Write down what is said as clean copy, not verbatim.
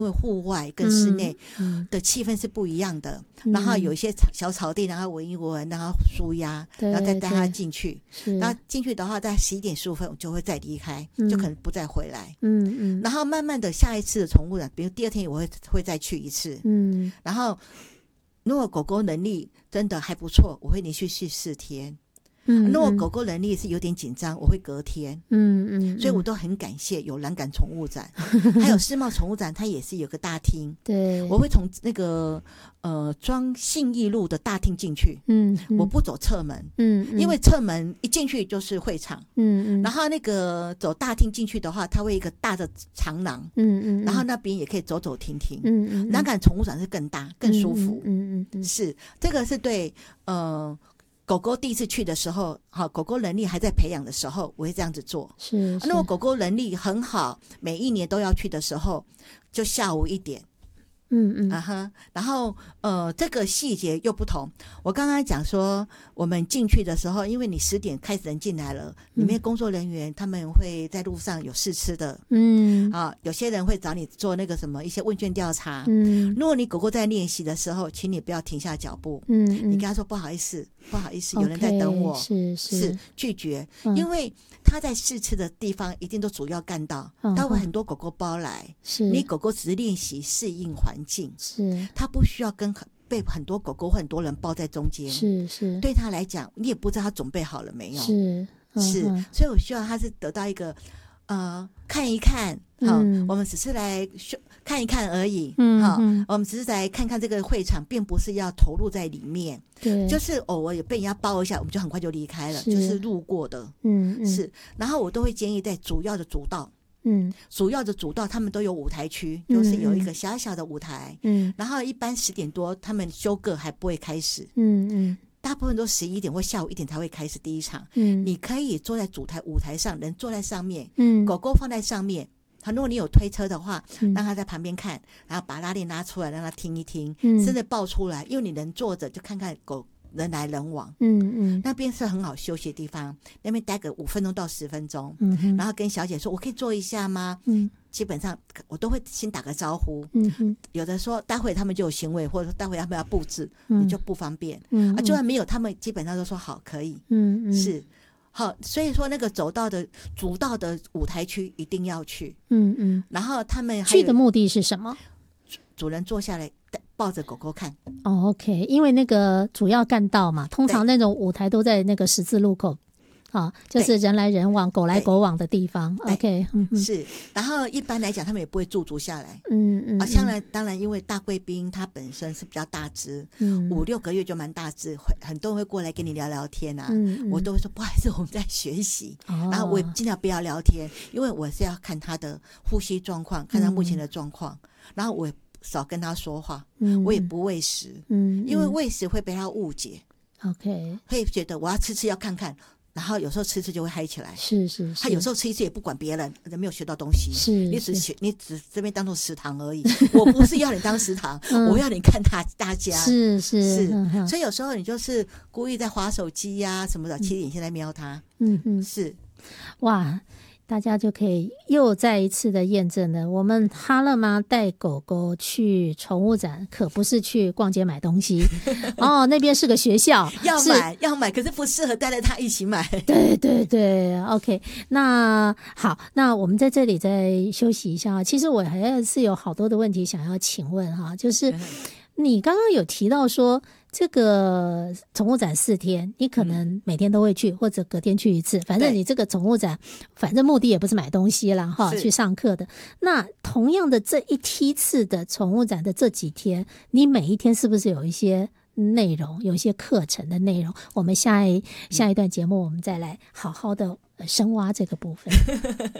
因为户外跟室内的气氛是不一样的，然后有一些小草地，然后闻一闻，然后舒压，然后再带他进去，然后进去的话在11点15分我就会再离开，就可能不再回来，然后慢慢的下一次的宠物展，比如第2天我会再去一次，然后如果狗狗能力真的还不错，我会连续去4天。如果狗狗能力是有点紧张，我会隔天。所以我都很感谢有蓝感宠物展，还有世贸宠物展，它也是有个大厅。对，我会从那个庄信义路的大厅进去。我不走侧门。因为侧门一进去就是会场。然后那个走大厅进去的话，它会有一个大的长廊。然后那边也可以走走停停。蓝感宠物展是更大更舒服。是这个是对狗狗第一次去的时候，狗狗能力还在培养的时候，我会这样子做。是如果狗狗能力很好，每一年都要去的时候，就下午1点。然后这个细节又不同。我刚刚讲说，我们进去的时候，因为你10点开始人进来了，里面工作人员他们会在路上有试吃的，有些人会找你做那个什么一些问卷调查。如果你狗狗在练习的时候，请你不要停下脚步，你跟他说不好意思，有人在等我，是拒绝，因为他在试吃的地方一定都主要干道，他会很多狗狗包来，你狗狗只是练习适应环境，他不需要被很多狗狗或很多人包在中间，对他来讲你也不知道他准备好了没有，所以我希望他是得到一个看一看，我们只是来看一看而已，我们只是来看看这个会场，并不是要投入在里面，就是偶尔也被人家包一下，我们就很快就离开了，就是路过的，是。然后我都会建议在主要的主道，他们都有舞台区，就是有一个小小的舞台，然后一般10点多他们休课还不会开始，大部分都11点或下午1点才会开始第一场。你可以坐在舞台上，人坐在上面，狗狗放在上面。如果你有推车的话，让他在旁边看，然后把拉链拉出来让他听一听，甚至抱出来，因为你人坐着就看看狗人来人往，那边是很好休息的地方，那边待个5分钟到10分钟，然后跟小姐说我可以坐一下吗？基本上我都会先打个招呼，有的说待会他们就有行为，或者说待会他们要布置，你就不方便，就算没有他们基本上都说好可以，是好，所以说那个主道的舞台区一定要去，然后他们去的目的是什么？ 主人坐下来抱着狗狗看。 OK， 因为那个主要干道嘛，通常那种舞台都在那个十字路口，就是人来人往狗来狗往的地方。 OK， 是。然后一般来讲他们也不会驻足下来，当然因为大贵宾它本身是比较大只，5-6个月就蛮大只，很多人会过来跟你聊聊天啊，我都会说不好意思我们在学习，然后我也尽量不要聊天，因为我是要看他的呼吸状况，看他目前的状况，然后我也少跟他说话，我也不喂食，因为喂食会被他误解，会觉得我要吃要看看，然后有时候吃就会嗨起来，是他有时候吃一次也不管别人，没有学到东西，你只这边当做食堂而已，我不是要你当食堂，我要你看大家，是所以有时候你就是故意在滑手机啊什么的，其实你现在瞄他，是。 哇，大家就可以又再一次的验证了，我们哈乐妈带狗狗去宠物展可不是去逛街买东西那边是个学校， 要买可是不适合带着它一起买， 对 OK， 那好，那我们在这里再休息一下，其实我还是有好多的问题想要请问就是你刚刚有提到说这个宠物展4天，你可能每天都会去，或者隔天去一次，反正你这个宠物展反正目的也不是买东西啦去上课的。那同样的这一梯次的宠物展的这几天，你每一天是不是有一些内容，有一些课程的内容？我们下一段节目我们再来好好的深挖这个部分